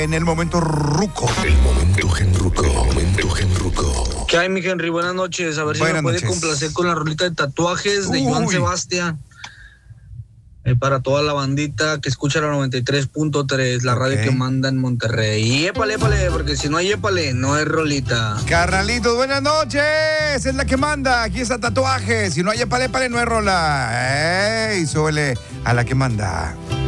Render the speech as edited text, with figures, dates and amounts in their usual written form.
En el momento ruco. El momento genruco. ¿Qué hay, mi Henry? Buenas noches. A ver si Buenas me puede noches. complacer con la rolita de tatuajes de Joan Uy. Sebastián. Para toda la bandita que escucha la 93.3, la radio Ok. que manda en Monterrey. Y épale, porque si no hay épale, no es rolita. Carnalitos, buenas noches. Es la que manda. Aquí está tatuaje. Si no hay épale, no es rola. ¡Ey! Súbele a la que manda.